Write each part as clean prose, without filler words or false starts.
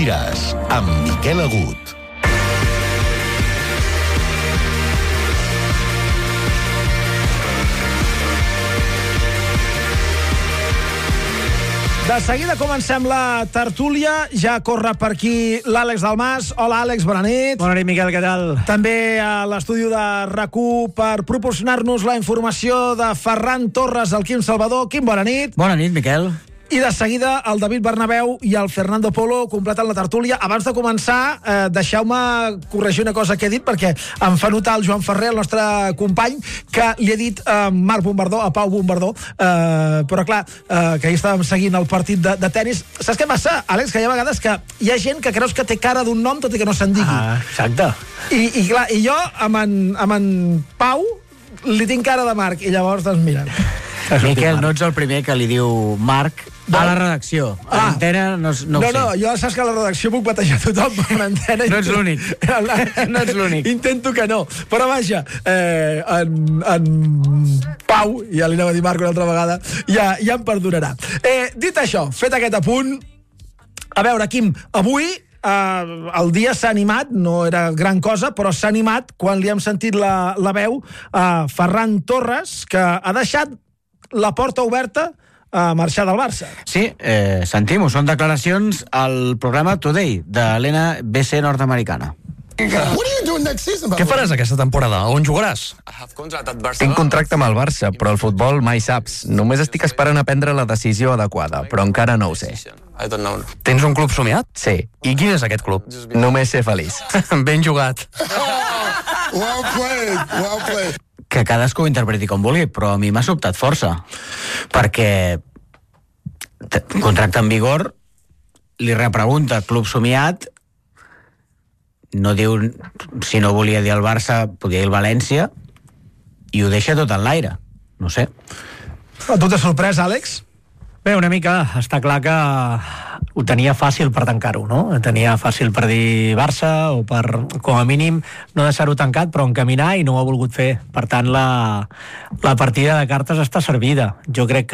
diràs, amb Miquel Agut. De seguida comencem la tertúlia. Ja corre per aquí l'Àlex Dalmas. Hola, Àlex, bona nit. Bona nit, Miquel, què tal? També a l'estudi de RAC1 per proporcionar-nos la informació de Ferran Torres, el Quim Salvador. Quim, bona nit. Bona nit, Miquel. I de seguida el David Bernabéu i el Fernando Polo completen la tertúlia. Abans de començar, deixeu-me corregir una cosa que he dit, perquè em fa notar el Joan Ferrer, el nostre company, que li he dit Marc Bombardó, a Pau Bombardó, però clar, que ahir estàvem seguint el partit de tennis. Saps què passa, Àlex? Que hi ha vegades que hi ha gent que creus que té cara d'un nom tot i que no se'n digui. Exacte. I clar, i jo amb en Pau li tinc cara de Marc, i llavors, doncs mira... Miquel, no ets el primer que li diu Marc a la redacció. A l'antena no ho sé. No, jo saps que a la redacció puc batejar tothom, però a l'antena... No ets l'únic. No ets l'únic. Intento que no. Però vaja, en Pau, ja li anava a dir Marc una altra vegada, ja em perdonarà. Dit això, fet aquest apunt, a veure, Quim, avui el dia s'ha animat, no era gran cosa, però s'ha animat quan li hem sentit la veu a Ferran Torres, que ha deixat la porta oberta a marxar del Barça. Sí, sentim-ho, són declaracions al programa Today de l'NBC nord-americana. Què faràs aquesta temporada? On jugaràs? Tinc contracte amb el Barça, però el futbol mai saps. Només estic esperant a prendre la decisió adequada, però encara no ho sé. Tens un club somiat? Sí. I quin és aquest club? Només ser feliç. Ben jugat. Well played. Que cadascú ho interpreti com vulgui, però a mi m'ha sobtat força, perquè contracte en vigor, li repregunta club somiat, no diu si no volia dir el Barça, podia dir el València, i ho deixa tot en l'aire. No sé. A tu t'ha sorprès, Àlex? Bé, una mica, està clar que ho tenia fàcil per tancar-ho, no? Tenia fàcil per dir Barça o per, com a mínim, no deixar-ho tancat, però encaminar, i no ho ha volgut fer. Per tant, la partida de cartes està servida. Jo crec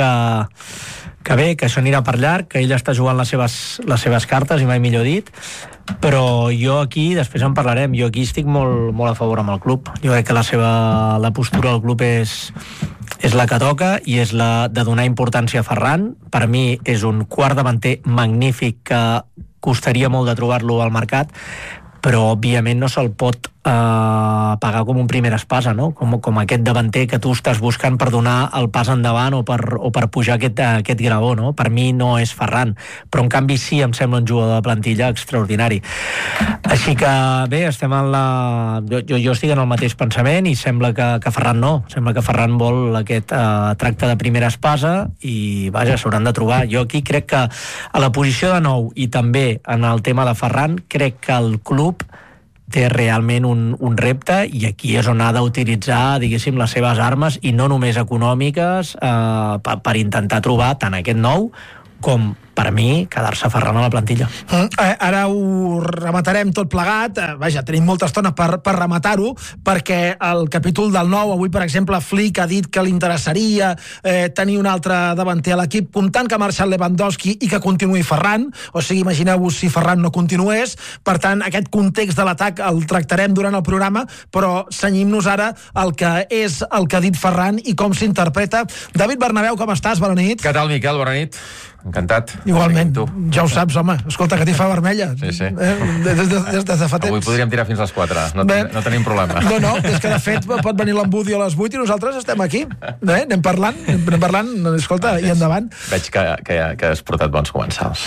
que bé, que això anirà per llarg, que ell està jugant les seves cartes, i mai millor dit, però jo aquí, després en parlarem, jo aquí estic molt, molt a favor amb el club. Jo crec que la postura del club és la que toca, i és la de donar importància a Ferran. Per mi és un quart davanter magnífic que costaria molt de trobar-lo al mercat, però òbviament no se'l pot pagar com un primer espasa, no? Com aquest davanter que tu estàs buscant per donar el pas endavant o per pujar aquest graó, no? Per mi no és Ferran, però en canvi sí em sembla un jugador de plantilla extraordinari. Així que bé, estem en jo estic en el mateix pensament, i sembla que Ferran no. Sembla que Ferran vol aquest tracte de primera espasa, i vaja, s'hauran de trobar. Jo aquí crec que a la posició de 9, i també en el tema de Ferran, crec que el club té realment un repte, i aquí és on ha d'utilitzar, diguéssim, les seves armes, i no només econòmiques, per intentar trobar tant aquest nou com, per mi, quedar-se Ferran a la plantilla. Ara ho rematarem tot plegat. Vaja, tenim molta estona per rematar-ho, perquè el capítol del nou, avui, per exemple, Flick ha dit que li interessaria tenir un altre davanter a l'equip, comptant que ha marxat Lewandowski i que continuï Ferran. O sigui, imagineu-vos si Ferran no continués. Per tant, aquest context de l'atac el tractarem durant el programa, però cenyim-nos ara al que és el que ha dit Ferran i com s'interpreta. David Bernabéu, com estàs? Bona nit. Què tal, Miquel? Bona nit. Encantat. Igualment, ja ho saps, home. Escolta, que t'hi fa vermella. Sí. Des de fa temps. Avui podríem tirar fins a les 4. No tenim problema. No, és que de fet pot venir l'embudi a les 8 i nosaltres estem aquí. Anem parlant, escolta, i endavant. Veig que has portat bons comensals.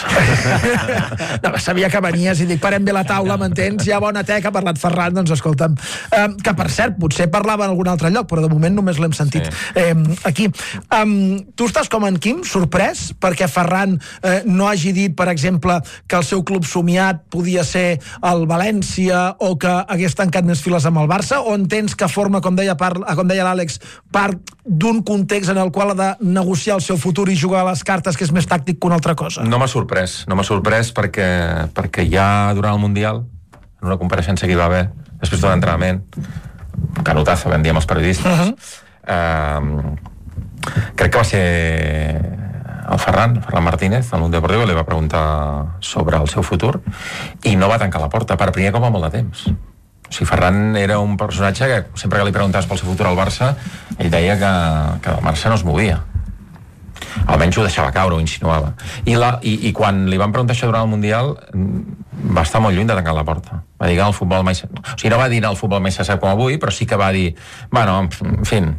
No, sabia que venies i dic, parem bé la taula, m'entens? Hi ha bona teca, ha parlat Ferran, doncs escolta'm. Que, per cert, potser parlava en algun altre lloc, però de moment només l'hem sentit aquí. Tu estàs com en Quim, sorprès, perquè Ferran no hagi dit, per exemple, que el seu club somiat podia ser el València, o que hagués tancat més files amb el Barça, o entens que forma, com deia l'Àlex, part d'un context en el qual ha de negociar el seu futur i jugar a les cartes, que és més tàctic que una altra cosa? No m'ha sorprès perquè ja durant el Mundial, en una compareixença que hi va haver després de l'entrenament, canotazo, vam dir amb els periodistes, crec que va ser el Ferran Martínez, al Mundo Deportivo, li va preguntar sobre el seu futur i no va tancar la porta, per primer cop en molt de temps. O sigui, Ferran era un personatge que sempre que li preguntaves pel seu futur al Barça, ell deia que el Barça no es movia. Almenys ho deixava caure, ho insinuava. I quan li van preguntar això durant el Mundial, va estar molt lluny de tancar la porta. Va dir que el futbol mai... O sigui, no va dir el futbol mai se sap com avui, però sí que va dir, bueno, en fin,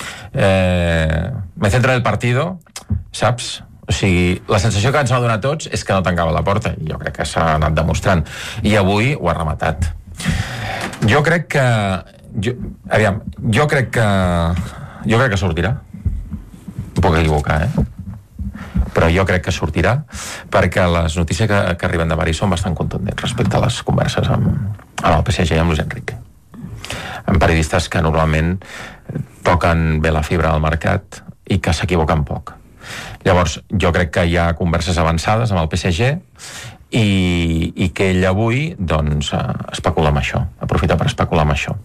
me centro en el partido, saps? O sigui, la sensació que ens va donar a tots és que no tancava la porta, i jo crec que s'ha anat demostrant. I avui ho ha rematat. Jo crec que... Jo crec que sortirà. Em puc equivocar, però jo crec que sortirà perquè les notícies que arriben de París són bastant contundents respecte a les converses amb el PSG i amb Luis Enrique, amb periodistes que normalment toquen bé la fibra del mercat i que s'equivoquen poc. Llavors, jo crec que hi ha converses avançades amb el PSG i que ell avui doncs especula amb això, aprofita per especular amb això.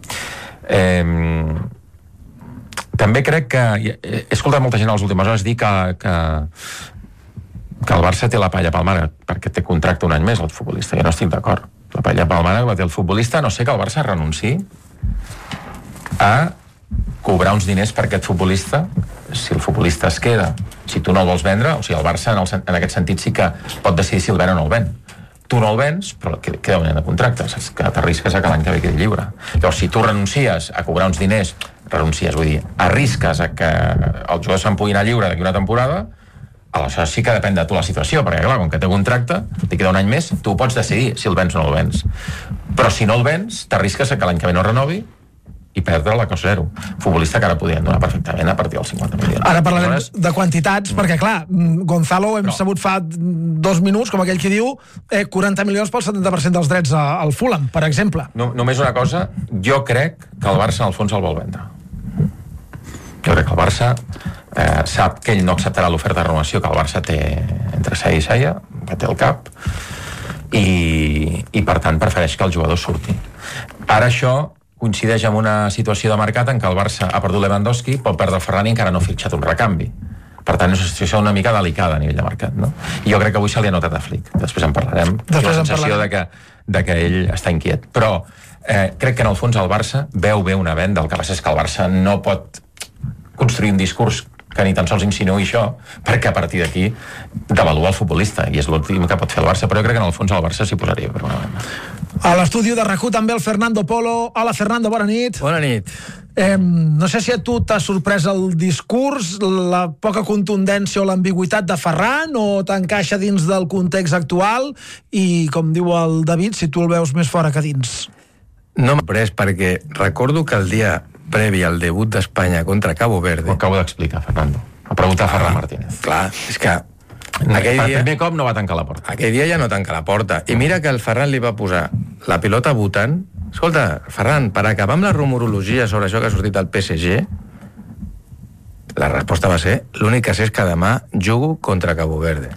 També crec que... He escoltat molta gent a les últimes hores dir que el Barça té la palla pel mànec perquè té contracte un any més el futbolista. Jo no estic d'acord. La palla pel mànec la té el futbolista, no sé que el Barça renunciï a cobrar uns diners per aquest futbolista. Si el futbolista es queda, si tu no el vols vendre, o sigui, el Barça en aquest sentit sí que pot decidir si el ven o no el ven. Tu no el vens, però queda un any de contracte, saps que t'arrisques a que l'any que ve quedi lliure. Llavors, si tu renuncies a cobrar uns diners, arrisques a que el jugador se'n pugui anar lliure d'aquí una temporada, aleshores sí que depèn de tu la situació, perquè clar, com que té contracte, t'hi queda un any més, tu pots decidir si el vens o no el vens. Però si no el vens, t'arrisques a que l'any que ve no renovi i perdre la cost zero. Futbolista que ara podien donar perfectament a partir dels 50 milions. Ara parlarem de quantitats, perquè clar, Gonzalo hem sabut fa 2 minuts, com aquell que diu, 40 milions pel 70% dels drets al Fulham, per exemple. Només una cosa, jo crec que el Barça en el fons el vol vendre. Jo crec que el Barça sap que ell no acceptarà l'oferta de renovació que el Barça té entre Sella i Sella, que té el cap, i per tant prefereix que el jugador surti. Ara això coincideix amb una situació de mercat en què el Barça ha perdut Lewandowski, pot perdre el Ferran i encara no ha fitxat un recanvi. Per tant, és una situació una mica delicada a nivell de mercat, no? I jo crec que avui se li ha notat a Flick. Després en parlarem. Tinc la sensació de que ell està inquiet. Però crec que en el fons el Barça veu bé una venda. El que passa és que el Barça no pot construir un discurs que ni tan sols insinuï això, perquè a partir d'aquí devalua el futbolista, i és l'últim que pot fer el Barça, però jo crec que en el fons el Barça s'hi posaria per una banda. A l'estudi de RAC1 també el Fernando Polo. Hola, Fernando, bona nit. Bona nit. No sé si a tu t'ha sorprès el discurs, la poca contundència o l'ambigüitat de Ferran, o t'encaixa dins del context actual, i, com diu el David, si tu el veus més fora que dins. No m'ha sorprès, perquè recordo que el dia previ al debut d'Espanya contra Cabo Verde... Ho acabo d'explicar, Fernando. Ha preguntat Ferran Martínez. Clar, és que aquell dia... Per primer cop no va tancar la porta. Aquell dia ja no tanca la porta. I mira que el Ferran li va posar la pilota votant. Escolta, Ferran, per acabar amb la rumorologia sobre això que ha sortit al PSG, la resposta va ser: l'únic que sé és que demà jugo contra Cabo Verde.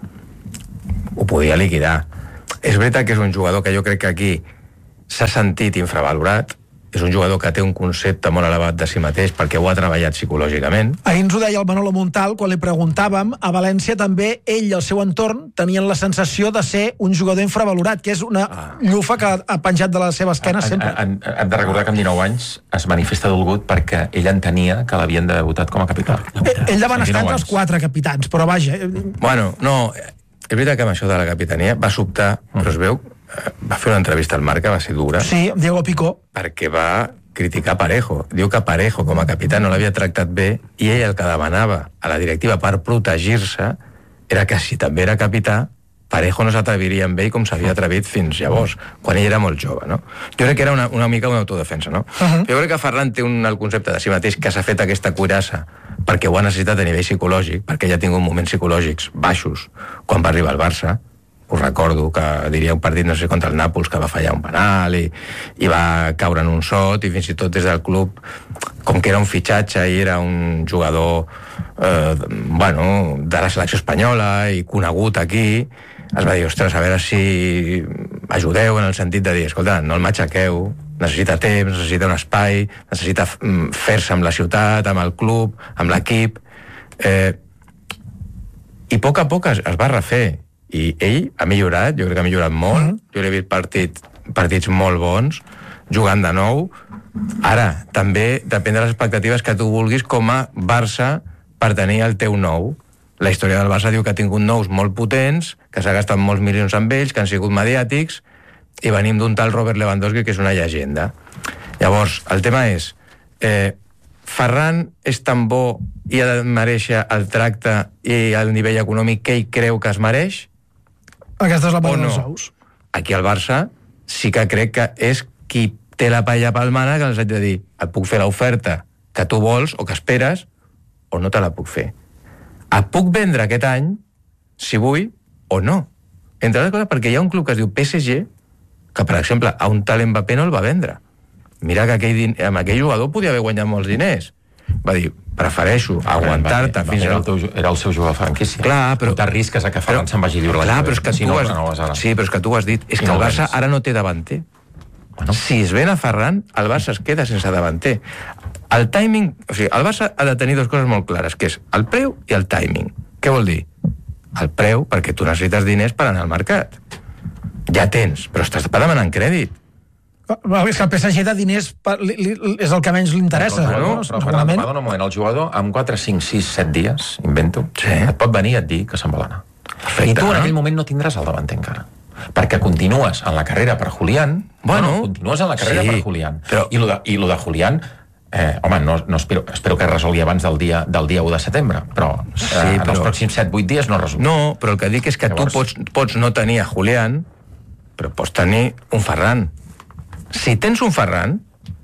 Ho podia liquidar. És veritat que és un jugador que jo crec que aquí s'ha sentit infravalorat. És un jugador que té un concepte molt elevat de si mateix perquè ho ha treballat psicològicament. Ahir ens ho deia el Manolo Montal quan li preguntàvem. A València també ell i el seu entorn tenien la sensació de ser un jugador infravalorat, que és una llufa que ha penjat de la seva esquena sempre. Han de recordar que amb 19 anys es manifesta dolgut perquè ell entenia que l'havien debutat com a capità. Ell davant està entre els 4 capitans, però vaja... Bueno, no, és veritat que amb això de la capitania va sobtar, però es veu... Va fer una entrevista al Marca, va ser dura. Sí, Diego Picó. Perquè va criticar Parejo. Diu que Parejo, com a capità, no l'havia tractat bé, i ell el que demanava a la directiva per protegir-se era que, si també era capità, Parejo no s'atreviria amb ell com s'havia atrevit fins llavors, quan ell era molt jove, no? Jo crec que era una mica una autodefensa, no? Jo crec que Ferran té el concepte de si mateix que s'ha fet aquesta cuirassa perquè ho ha necessitat a nivell psicològic, perquè ell ha tingut moments psicològics baixos quan va arribar al Barça. Us recordo que diria un partit, no sé, contra el Nàpols, que va fallar un penal i va caure en un sot, i fins i tot des del club, com que era un fitxatge i era un jugador de la selecció espanyola i conegut aquí, es va dir, ostres, a veure si ajudeu en el sentit de dir, escolta, no el matxaqueu, necessita temps, necessita un espai, necessita fer-se amb la ciutat, amb el club, amb l'equip, I a poc es va refer. I ell ha millorat, jo crec que ha millorat molt. Jo l'he vist partits molt bons, jugant de nou. Ara, també depèn de les expectatives que tu vulguis com a Barça per tenir el teu nou. La història del Barça diu que ha tingut nous molt potents, que s'ha gastat molts milions amb ells, que han sigut mediàtics, i venim d'un tal Robert Lewandowski, que és una llegenda. Llavors, el tema és... Ferran és tan bo i ha de mereixer el tracte i el nivell econòmic que ell creu que es mereix? Aquesta és la part no? dels ous. Aquí al Barça sí que crec que és qui té la paella pel mànec, que els haig de dir, et puc fer l'oferta que tu vols o que esperes, o no te la puc fer. Et puc vendre aquest any, si vull, o no. Entre altres coses, perquè hi ha un club que es diu PSG, que, per exemple, a un tal Mbappé no el va vendre. Mira que amb aquell jugador podia haver guanyat molts diners. Va dir, prefereixo aguantar-te fins a... Era el seu jugador franquícia. Clar, però... Tu t'arrisques a que Ferran se'n vagi lliure. Clar, però és que tu has dit, és que el Barça ara no té davanter. Bueno. Si es ven a Ferran, el Barça es queda sense davanter. El timing... O sigui, el Barça ha de tenir dues coses molt clares, que és el preu i el timing. Què vol dir? El preu, perquè tu necessites diners per anar al mercat. Ja tens, però estàs demanant crèdit. És que el PSG de diners és el que menys li interessa. Però Ferran, perdona un moment, el jugador amb 4, 5, 6, 7 dies, invento, et pot venir i et dir que se'n vol anar. I tu en aquell moment no tindràs el davanter encara. Perquè continues en la carrera per Julián, continues en la carrera per Julián. I lo de Julián, home, no espero que es resolgui abans del dia 1 de setembre, però en els pròxims 7-8 dies no resol. No, però el que dic és que tu pots no tenir a Julián, però pots tenir un Ferran. Si tens un Ferran,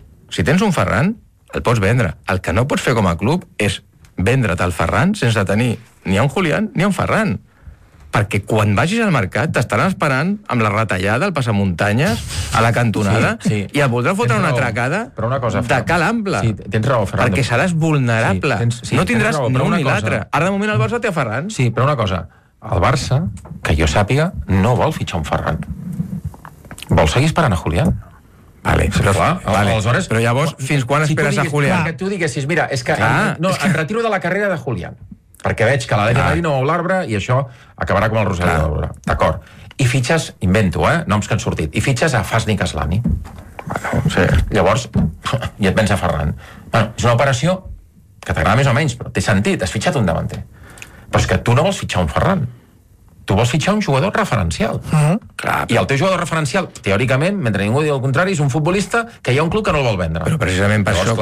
el pots vendre. El que no pots fer com a club és vendre't el Ferran sense tenir ni un Julián ni un Ferran. Perquè quan vagis al mercat t'estaran esperant amb la retallada, el passamuntanyes, a la cantonada, i et voldran fotre una atracada de cal ample. Sí, tens raó, Ferran. Perquè seràs vulnerable. No tindràs ni un ni l'altre. Ara de moment el Barça té a Ferran. Sí, però una cosa, el Barça, que jo sàpiga, no vol fitxar un Ferran. Vol seguir esperant a Julián. Vale, però llavors, fins quan esperes a Julián? Que tu diguessis, mira, és que em retiro de la carrera de Julián, perquè veig que l'Atlètic de Madrid no mou l'arbre i això acabarà com el Rosari de l'Aurora. D'acord. I fitxes, invento, noms que han sortit, i fitxes a Fasnik Aslani. Llavors, i et vens a Ferran. Bueno, és una operació que t'agrada més o menys, però té sentit, has fitxat un davanter. Però és que tu no vols fitxar un Ferran. Tu vols fitxar un jugador referencial. I el teu jugador referencial, teòricament, mentre ningú digui el contrari, és un futbolista que hi ha un club que no el vol vendre. Però precisament per això,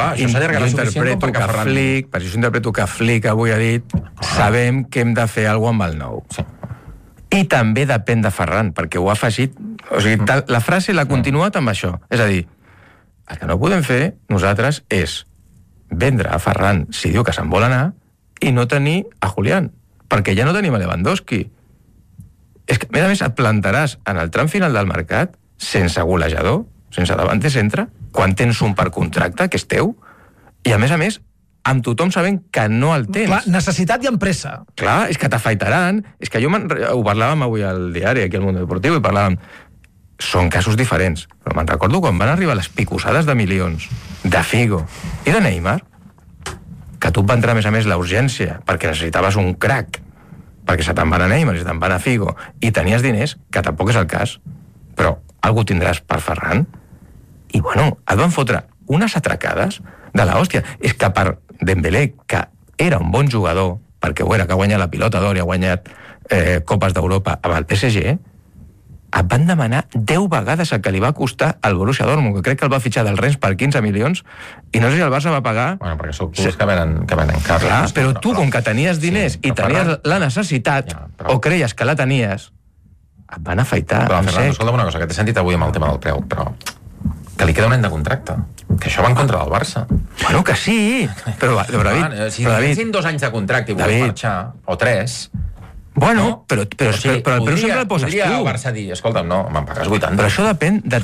jo interpreto que Flick avui ha dit sabem que hem de fer alguna cosa amb el nou. I també depèn de Ferran, perquè ho ha afegit... O sigui, la frase l'ha continuat amb això. És a dir, el que no podem fer nosaltres és vendre a Ferran si diu que se'n vol anar i no tenir a Julián, perquè ja no tenim a Lewandowski. És que, a més, et plantaràs en el tram final del mercat sense golejador, sense davanter centre, quan tens un per contracte, que és teu, i a més, amb tothom sabent que no el tens. Clar, necessitat i empresa. Clar, és que t'afaitaran. És que ho parlàvem avui al diari, aquí al Mundo Deportivo, i parlàvem... Són casos diferents, però me'n recordo quan van arribar les picossades de milions de Figo i de Neymar, que tu et va entrar, a més, la urgència, perquè necessitaves un crack, perquè se te'n van a Neymar, se te'n van a Figo, i tenies diners, que tampoc és el cas, però algú tindràs per Ferran, i bueno, et van fotre unes atracades de l'hòstia. És que per Dembélé, que era un bon jugador, perquè ho era, que ha guanyat la pilota d'or i ha guanyat Copes d'Europa amb el PSG, et van demanar 10 vegades el que li va costar al Borussia Dortmund, que crec que el va fitxar del Rennes per 15 milions, i no sé si el Barça va pagar... Bueno, perquè són clubs que venen cars. Clar, però tu, com que tenies diners i tenies la necessitat, o creies que la tenies, et van afaitar. Però, Fernando, escolta'm una cosa, que t'he sentit avui amb el tema del preu, però que li queda un any de contracte, que això va en contra del Barça. Bueno, que sí, però David... Si tinguessin 2 anys de contracte i volien marxar, o 3... Bueno, però el preu sempre el poses tu. Podria el Barça dir, escolta'm, no, me'n pagues 80. Però això depèn de...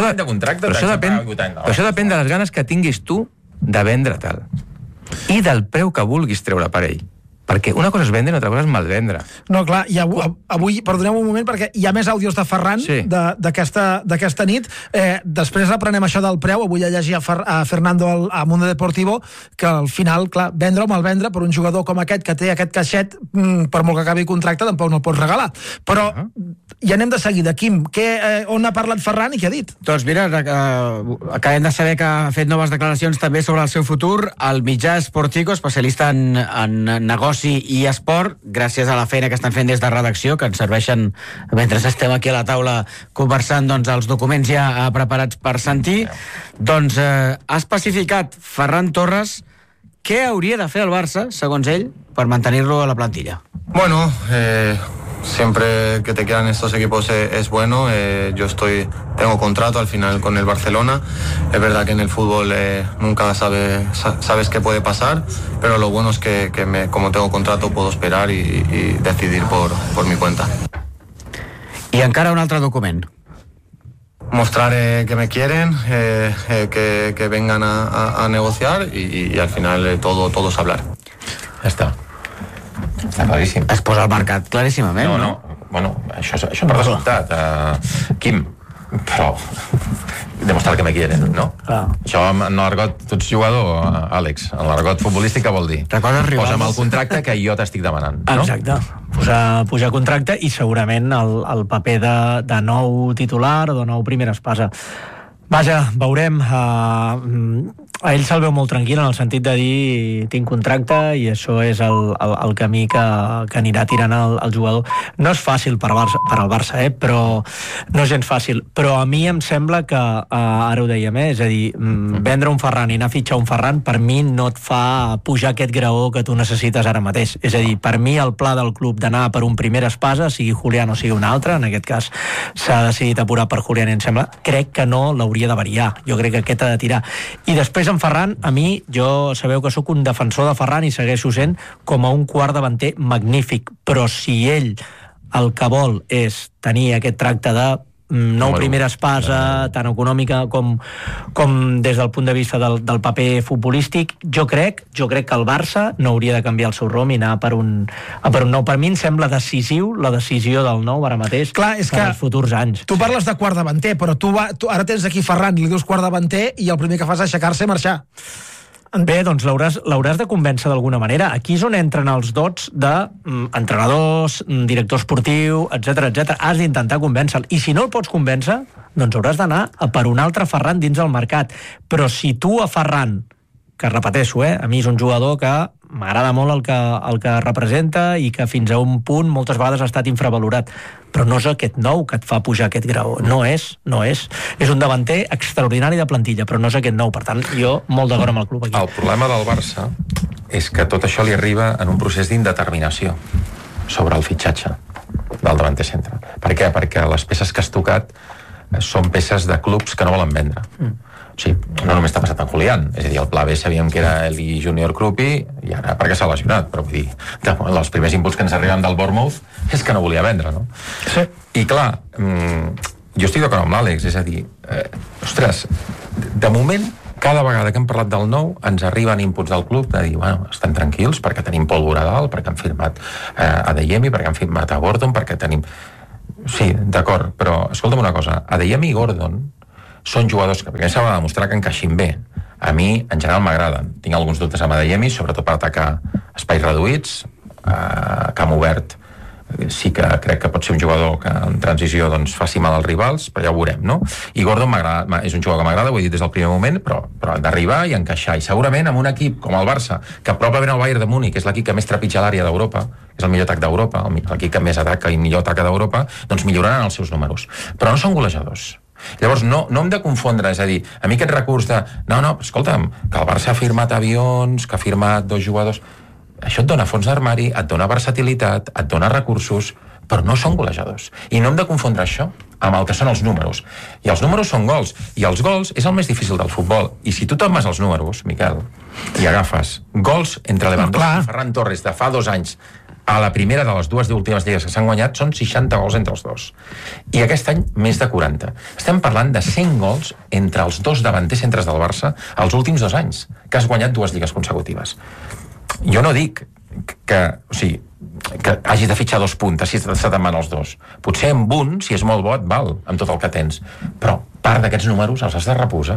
Però això depèn de les ganes que tinguis tu de vendre tal. I del preu que vulguis treure per ell. Perquè una cosa és vendre i una altra cosa és malvendre. No, clar, i avui, perdoneu un moment, perquè hi ha més àudios de Ferran d'aquesta nit. Després reprenem això del preu. Avui ja llegia a Fernando a Mundo Deportivo que al final, clar, vendre o malvendre per un jugador com aquest que té aquest caixet, per molt que acabi contracte, tampoc no el pots regalar. Però ja anem de seguida. Quim, on ha parlat Ferran i què ha dit? Doncs mira, acabem de saber que ha fet noves declaracions també sobre el seu futur. El mitjà Sportico, especialista en negoci i esport, gràcies a la feina que estan fent des de redacció, que ens serveixen mentre estem aquí a la taula conversant, doncs els documents ja preparats per sentir, doncs ha especificat Ferran Torres què hauria de fer el Barça, segons ell, per mantenir-lo a la plantilla. Bueno, siempre que te quedan estos equipos es bueno. Tengo contrato al final con el Barcelona. Es verdad que en el fútbol nunca sabes qué puede pasar, pero lo bueno es que como tengo contrato puedo esperar y decidir por mi cuenta. I encara un altre document. Mostrar que me quieren, que vengan a negociar y al final todo es hablar. Ja està. Està claríssim. Es posa al mercat claríssimament, no? Bueno, això no ha resultat. Quim, però demostrar que me quieren, no? Això en l'argot, tu ets jugador, Àlex, en l'argot futbolístic què vol dir? Posa'm el contracte que jo t'estic demanant, no? Exacte. Pujar contracte i segurament el paper de nou titular o de nou primera espasa. Vaja, veurem. A ell se'l veu molt tranquil en el sentit de dir tinc contracte i això és el camí que anirà tirant el jugador. No és fàcil per al Barça, però no és gens fàcil. Però a mi em sembla que, ara ho dèiem, és a dir, vendre un Ferran i anar a fitxar un Ferran per mi no et fa pujar aquest graó que tu necessites ara mateix. És a dir, per mi el pla del club d'anar per un primera espasa, sigui Julián o sigui un altre, en aquest cas s'ha decidit apurar per Julián i em sembla, crec que no l'hauria de variar. Jo crec que aquest ha de tirar. I després en Ferran, a mi, sabeu que sóc un defensor de Ferran i segueixo sent com a un quart davanter magnífic, però si ell el que vol és tenir aquest tracte de nou primera espasa, tan econòmica com des del punt de vista del paper futbolístic, jo crec que el Barça no hauria de canviar el seu rom i anar per un nou. Per mi em sembla decisiu la decisió del nou ara mateix. Clar, és que els futurs anys. Tu parles de quart davanter, però tu ara tens aquí Ferran i li dius quart davanter i el primer que fas és aixecar-se i marxar. Bé, doncs l'hauràs de convèncer d'alguna manera. Aquí és on entren els dots d'entrenadors, director esportiu, etc. Has d'intentar convèncer-lo. I si no el pots convèncer, doncs hauràs d'anar per un altre Ferran dins el mercat. Però si tu a Ferran, que repeteixo, a mi és un jugador que m'agrada molt el que representa i que fins a un punt moltes vegades ha estat infravalorat, però no és aquest nou que et fa pujar aquest grau, no és. És un davanter extraordinari de plantilla, però no és aquest nou. Per tant, jo molt d'acord amb el club aquí. El problema del Barça és que tot això li arriba en un procés d'indeterminació sobre el fitxatge del davanter centre. Per què? Perquè les peces que has tocat són peces de clubs que no volen vendre. O sigui, no només t'ha passat en Julián, és a dir, el pla B sabíem que era el Junior Krupi i ara perquè s'ha lesionat, però vull dir, els primers inputs que ens arriben del Bournemouth és que no volia vendre, no? Sí. I clar, jo estic d'acord amb l'Àlex, és a dir, ostres, de moment, cada vegada que hem parlat del nou, ens arriben inputs del club de dir, bueno, estan tranquils perquè tenim pólvora dalt, perquè han firmat Adeyemi, perquè han firmat a Gordon, perquè tenim... Sí, d'acord, però escolta'm una cosa, Adeyemi i Gordon són jugadors que primer s'ha de demostrar que encaixin bé. A mi, en general, m'agraden. Tinc alguns dubtes amb Adeyemi, sobretot per atacar espais reduïts, camp obert. Sí que crec que pot ser un jugador que en transició doncs, faci mal als rivals, però ja ho veurem, no? I Gordon és un jugador que m'agrada, ho he dit des del primer moment, però ha d'arribar i encaixar. I segurament amb un equip com el Barça, que probablement el Bayern de Múnich és l'equip que més trepitja l'àrea d'Europa, és el millor atac d'Europa, l'equip que més ataca i millor ataca d'Europa, doncs milloraran els seus números. Però no són golejadors. Llavors, no hem de confondre, és a dir, a mi aquest recurs de, no, escolta'm, que el Barça ha firmat avions, que ha firmat 2 jugadors, això et dona fons d'armari, et dona versatilitat, et dona recursos, però no són golejadors. I no hem de confondre això amb el que són els números. I els números són gols, i els gols és el més difícil del futbol. I si tu tomes els números, Miquel, i agafes gols entre Lewandowski i Ferran Torres de fa 2 anys, a la primera de les 2 últimes lligues que s'han guanyat són 60 gols entre els dos. I aquest any, més de 40. Estem parlant de 100 gols entre els 2 davanters centres del Barça els últims 2 anys, que has guanyat 2 lligues consecutives. Jo no dic o sigui, que hagis de fitxar 2 puntes si se te'n van els 2. Potser amb un, si és molt bo, et val amb tot el que tens, però part d'aquests números els has de reposar.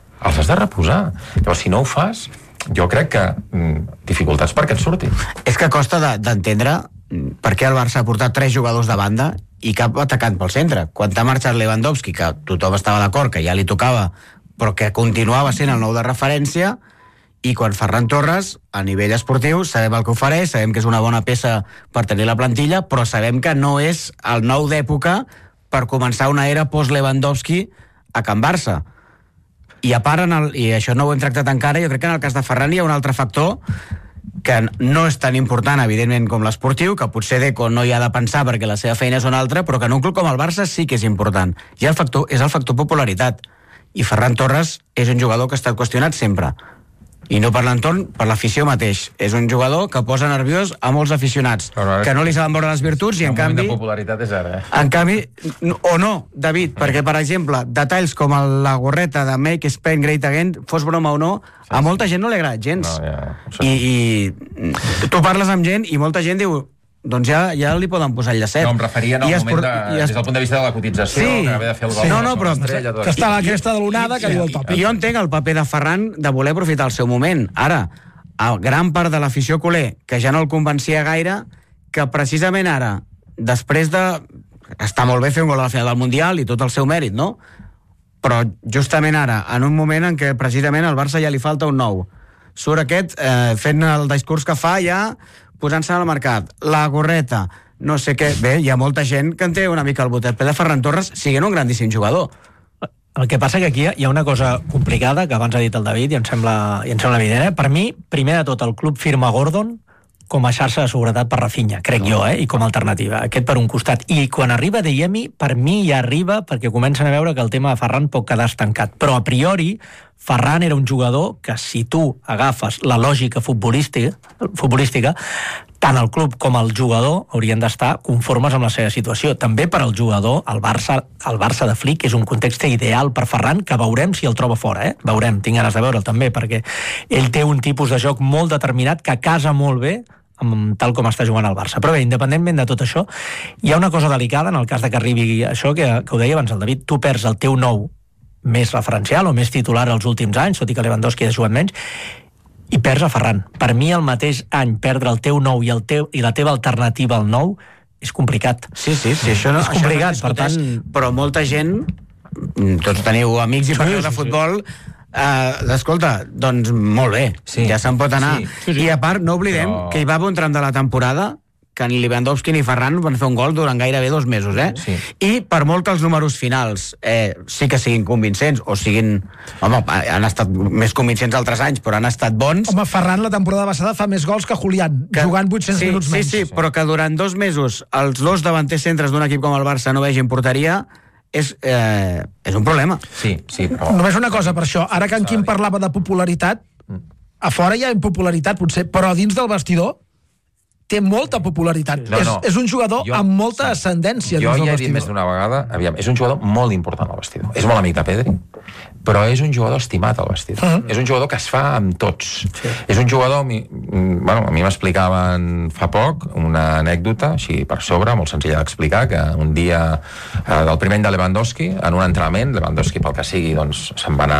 Llavors, si no ho fas, jo crec que dificultats perquè et surti. És que costa d'entendre per què el Barça ha portat 3 jugadors de banda i cap atacant pel centre. Quan t'ha marxat Lewandowski, que tothom estava d'acord que ja li tocava, però que continuava sent el nou de referència, i quan Ferran Torres, a nivell esportiu, sabem el que ofereix, sabem que és una bona peça per tenir la plantilla, però sabem que no és el nou d'època per començar una era post-Lewandowski a Can Barça. I a part, i això no ho hem tractat encara, jo crec que en el cas de Ferran hi ha un altre factor que no és tan important, evidentment, com l'esportiu, que potser Deco no hi ha de pensar perquè la seva feina és una altra, però que en un club com el Barça sí que és important. I és el factor popularitat. I Ferran Torres és un jugador que ha estat qüestionat sempre. I no per l'entorn, per l'afició mateix. És un jugador que posa nerviós a molts aficionats, que no li saben veure les virtuts, i en canvi... El moment de popularitat és ara, En canvi, o no, David, perquè, per exemple, detalls com la gorreta de Make Spain Great Again, fos broma o no, a molta gent no li agrada gens. I tu parles amb gent i molta gent diu, doncs ja li poden posar el llacet. No, em referia al moment des del punt de vista de la cotització, que haver de fer el gol. No, però... Que està a la cresta de l'onada, que diu el tòpic. Jo entenc el paper de Ferran de voler aprofitar el seu moment. Ara, a gran part de l'afició culer, que ja no el convencia gaire, que precisament ara, després de... Està molt bé fer un gol a la final del Mundial i tot el seu mèrit, no? Però justament ara, en un moment en què precisament al Barça ja li falta un nou. Surt aquest fent el discurs que fa ja posant-se al mercat, la gorreta, no sé què. Bé, hi ha molta gent que en té una mica el botet de Ferran Torres, siguent un grandíssim jugador. El que passa que aquí hi ha una cosa complicada, que abans ha dit el David, i em sembla evident. Per mi, primer de tot, el club firma Gordon com a xarxa de seguretat per Rafinha, crec jo, i com a alternativa. Aquest per un costat. I quan arriba Adeyemi, per mi ja arriba perquè comencen a veure que el tema de Ferran pot quedar estancat. Però a priori, Ferran era un jugador que, si tu agafes la lògica futbolística, tant el club com el jugador haurien d'estar conformes amb la seva situació. També per al jugador, el Barça de Flick és un context ideal per Ferran, que veurem si el troba fora, Veurem, tinc ganes de veure'l també, perquè ell té un tipus de joc molt determinat que casa molt bé amb tal com està jugant el Barça. Però bé, independentment de tot això, hi ha una cosa delicada en el cas de que arribi això, que ho deia abans el David, tu perds el teu nou més referencial o més titular els últims anys, tot i que Lewandowski ha jugat menys, i perds a Ferran. Per mi, el mateix any, perdre el teu nou i la teva alternativa al nou és complicat. Sí, això no és complicat, per tant... Però molta gent, tots teniu amics i parleu de futbol, escolta, doncs molt bé, ja se'n pot anar. I a part, no oblidem que hi va haver un tram de la temporada que ni Lewandowski ni Ferran van fer un gol durant gairebé 2 mesos, I per molt que els números finals sí que siguin convincents, o siguin... Home, han estat més convincents altres anys, però han estat bons. Home, Ferran la temporada passada fa més gols que Julián, jugant 800 minuts menys. Sí, però que durant 2 mesos els 2 davanters centres d'un equip com el Barça no vegin porteria és un problema. Sí, però... Només una cosa per això. Ara que en Quim parlava de popularitat, a fora hi ha impopularitat, potser, però dins del vestidor té molta popularitat. És un jugador amb molta ascendència. Jo ja he dit més d'una vegada, és un jugador molt important al vestidor. És molt amic de Pedri, però és un jugador estimat al vestidor. És un jugador que es fa amb tots. És un jugador... a mi m'explicaven fa poc una anècdota, així per sobre, molt senzilla d'explicar, que un dia del primer any de Lewandowski, en un entrenament, Lewandowski, pel que sigui, doncs se'n va anar